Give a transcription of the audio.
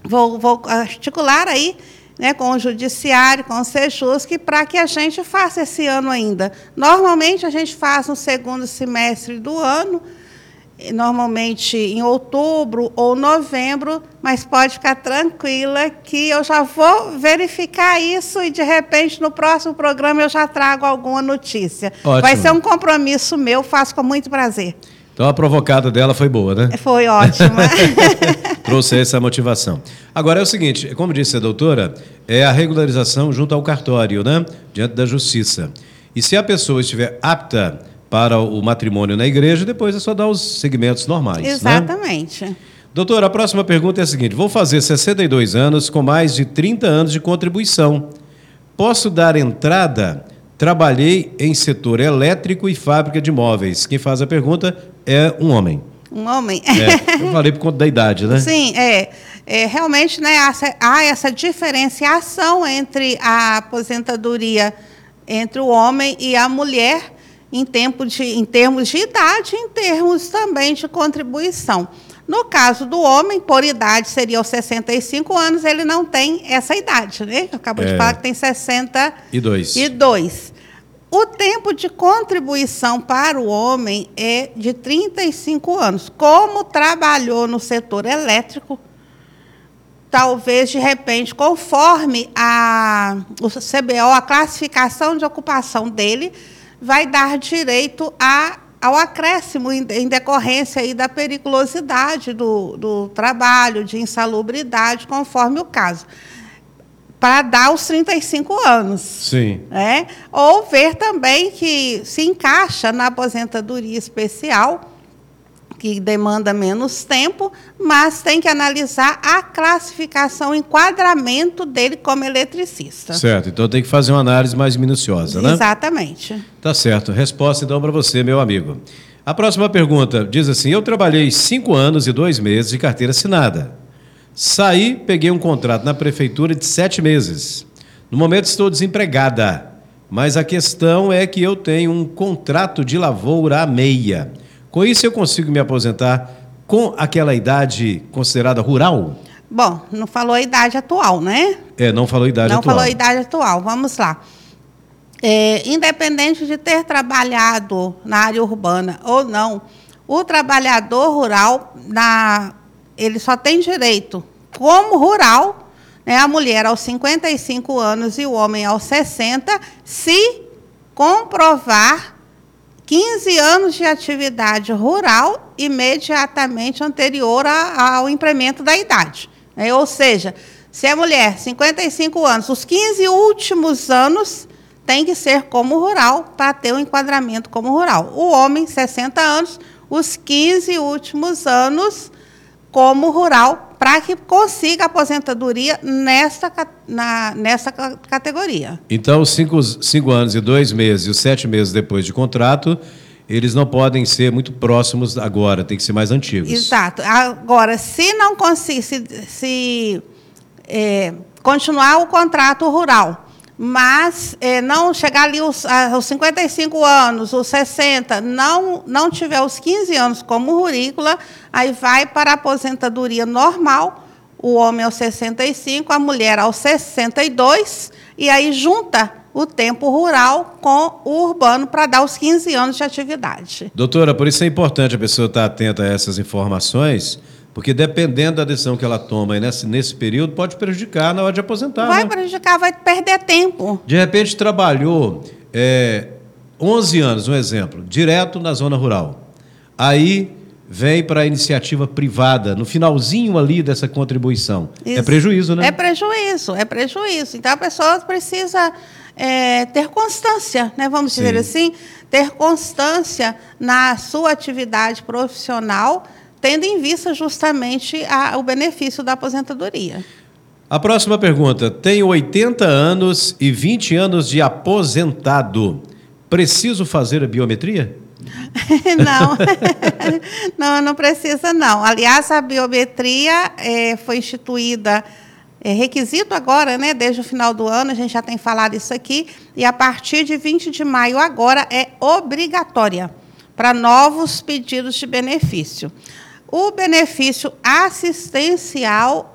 vou articular aí, né, com o Judiciário, com o Sejusc, para que a gente faça esse ano ainda. Normalmente, a gente faz no segundo semestre do ano, normalmente em outubro ou novembro, mas pode ficar tranquila que eu já vou verificar isso e, de repente, no próximo programa eu já trago alguma notícia. Ótimo. Vai ser um compromisso meu, faço com muito prazer. Então, a provocada dela foi boa, né? Foi ótima. Trouxe essa motivação. Agora, é o seguinte, como disse a doutora, é a regularização junto ao cartório, né? Diante da Justiça. E se a pessoa estiver apta para o matrimônio na igreja, depois é só dar os segmentos normais. Exatamente. Né? Doutora, a próxima pergunta é a seguinte: vou fazer 62 anos com mais de 30 anos de contribuição. Posso dar entrada? Trabalhei em setor elétrico e fábrica de móveis. Quem faz a pergunta é um homem. Um homem? Eu falei por conta da idade, né? Sim, realmente, né, há essa diferenciação entre a aposentadoria entre o homem e a mulher em termos de idade e em termos também de contribuição. No caso do homem, por idade, seria aos 65 anos, ele não tem essa idade, né? Acabou de falar que tem 62. O tempo de contribuição para o homem é de 35 anos. Como trabalhou no setor elétrico, talvez, de repente, conforme o CBO, a classificação de ocupação dele, vai dar direito ao acréscimo em decorrência aí da periculosidade do trabalho, de insalubridade, conforme o caso, para dar os 35 anos. Sim. Né? Ou ver também que se encaixa na aposentadoria especial, que demanda menos tempo, mas tem que analisar a classificação, o enquadramento dele como eletricista. Certo, então tem que fazer uma análise mais minuciosa, né? Exatamente. Tá certo. Resposta, então, para você, meu amigo. A próxima pergunta diz assim: eu trabalhei 5 anos e 2 meses de carteira assinada. Saí, peguei um contrato na prefeitura de 7 meses. No momento estou desempregada, mas a questão é que eu tenho um contrato de lavoura a meia. Com isso, eu consigo me aposentar com aquela idade considerada rural? Bom, não falou a idade atual, né? Não falou a idade atual. Não falou a idade atual. Vamos lá. Independente de ter trabalhado na área urbana ou não, o trabalhador rural, ele só tem direito, como rural, né, a mulher aos 55 anos e o homem aos 60, se comprovar 15 anos de atividade rural imediatamente anterior ao implemento da idade. Ou seja, se a mulher, 55 anos, os 15 últimos anos tem que ser como rural para ter o enquadramento como rural. O homem, 60 anos, os 15 últimos anos como rural, para que consiga aposentadoria nessa categoria. Então, os 5 anos e 2 meses e os 7 meses depois de contrato, eles não podem ser muito próximos agora, tem que ser mais antigos. Exato. Agora, se não conseguir continuar o contrato rural, mas não chegar ali aos 55 anos, os 60, não tiver os 15 anos como rurícola, aí vai para a aposentadoria normal, o homem aos 65, a mulher aos 62, e aí junta o tempo rural com o urbano para dar os 15 anos de atividade. Doutora, por isso é importante a pessoa estar atenta a essas informações, porque dependendo da decisão que ela toma nesse período, pode prejudicar na hora de aposentar. Vai prejudicar, vai perder tempo. De repente trabalhou 11 anos, um exemplo, direto na zona rural. Aí vem para a iniciativa privada, no finalzinho ali dessa contribuição. Isso. É prejuízo, né? É prejuízo. Então, a pessoa precisa ter constância, né? Vamos dizer assim, ter constância na sua atividade profissional, tendo em vista justamente o benefício da aposentadoria. A próxima pergunta: tenho 80 anos e 20 anos de aposentado. Preciso fazer a biometria? Não precisa não. Aliás, a biometria foi instituída, requisito agora, né, desde o final do ano, a gente já tem falado isso aqui, e a partir de 20 de maio agora é obrigatória para novos pedidos de benefício. O benefício assistencial